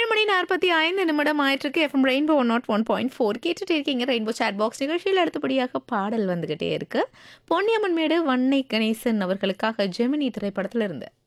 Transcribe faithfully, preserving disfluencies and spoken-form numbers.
ஏழு மணி நாற்பத்தி ஐந்து நிமிடம் ஆயிட்டிருக்கு. FM rainbow not one point four கேட்டுட்டு இருக்கீங்க. ரெயின்போ சாட் பாக்ஸ் நிகழ்ச்சியில் அடுத்தபடியாக பாடல் வந்துகிட்டே இருக்கு. பொன்னியம்மன் மேடு வன்னை கணேசன் அவர்களுக்காக ஜெமினி திரைப்படத்துல இருந்து